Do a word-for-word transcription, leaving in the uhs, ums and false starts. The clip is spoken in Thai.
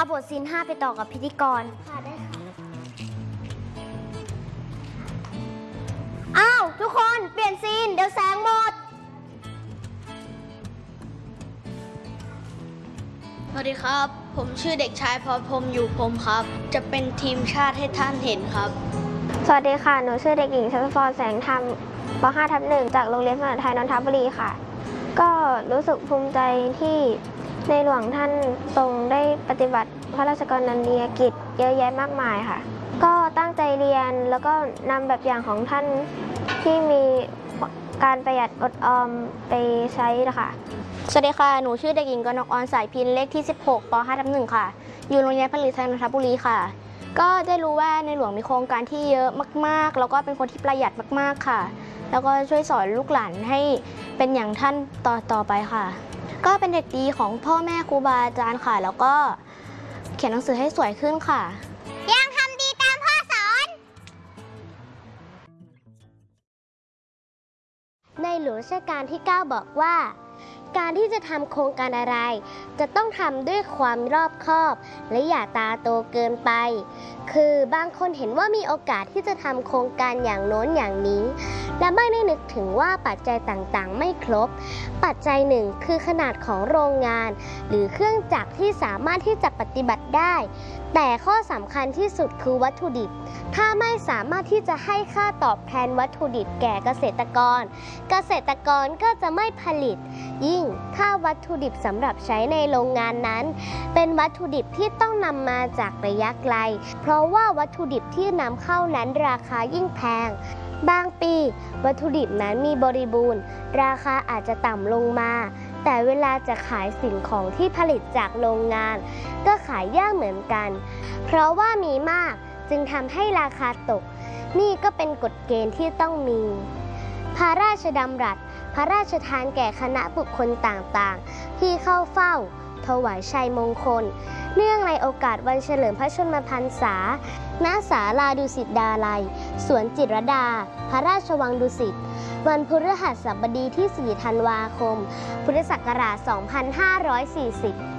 บทซีนห้าไปต่อกับพิธีกรค่ะได้ค่ะอ้าวทุกคนเปลี่ยนซีนเดี๋ยวแสงหมดสวัสดีครับผมชื่อเด็กชายพรพรหมอยู่พรหมครับจะเป็นทีมชาติให้ท่านเห็นครับสวัสดีค่ะหนูชื่อเด็กหญิงชัชพรแสงธรรมป .ห้า ทับหนึ่งจากโรงเรียนภาษาไทยนนทบุรีค่ะก็รู้สึกภูมิใจที่ในหลวงท่านทรงได้ปฏิบัติพระราชกรณียกิจเยอะแยะมากมายค่ะก็ตั้งใจเรียนแล้วก็นำแบบอย่างของท่านที่มีการประหยัดอดออมไปใช้นะคะสวัสดีค่ะหนูชื่อเด็กหญิงกนกออนสายพินเลขที่สิบหกป .ห้า ทับหนึ่งค่ะอยู่โรงเรียนผลิตไทยนนทบุรีค่ะก็ได้รู้ว่าในหลวงมีโครงการที่เยอะมากๆแล้วก็เป็นคนที่ประหยัดมากๆค่ะแล้วก็ช่วยสอนลูกหลานให้เป็นอย่างท่านต่อต่อไปค่ะก็เป็นเด็กดีของพ่อแม่ครูบาอาจารย์ค่ะแล้วก็เขียนหนังสือให้สวยขึ้นค่ะยังทำดีตามพ่อสอนในหลวงรัชกาลที่เก้าบอกว่าการที่จะทำโครงการอะไรจะต้องทำด้วยความรอบคอบและอย่าตาโตเกินไปคือบางคนเห็นว่ามีโอกาสที่จะทำโครงการอย่างโน้นอย่างนี้และไม่ได้นึกถึงว่าปัจจัยต่างๆไม่ครบปัจจัยหนึ่งคือขนาดของโรงงานหรือเครื่องจักรที่สามารถที่จะปฏิบัติได้แต่ข้อสำคัญที่สุดคือวัตถุดิบถ้าไม่สามารถที่จะให้ค่าตอบแทนวัตถุดิบแก่เกษตรกรเกษตรกรก็จะไม่ผลิตยิ่งถ้าวัตถุดิบสำหรับใช้ในโรงงานนั้นเป็นวัตถุดิบที่ต้องนำมาจากระยะไกลเพราะว่าวัตถุดิบที่นำเข้านั้นราคายิ่งแพงบางปีวัตถุดิบนั้นมีบริบูรณ์ราคาอาจจะต่ำลงมาแต่เวลาจะขายสิ่งของที่ผลิตจากโรงงานก็ขายยากเหมือนกันเพราะว่ามีมากจึงทำให้ราคาตกนี่ก็เป็นกฎเกณฑ์ที่ต้องมีพระราชดำรัสพระราชทานแก่คณะบุคคลต่างๆที่เข้าเฝ้าถวายชัยมงคลเนื่องในโอกาสวันเฉลิมพระชนมพรรษาณศาลาดุสิตดาลัยสวนจิตรลดาพระราชวังดุสิตวันพฤหัสบดีที่สี่ธันวาคมพุทธศักราชสองพันห้าร้อยสี่สิบ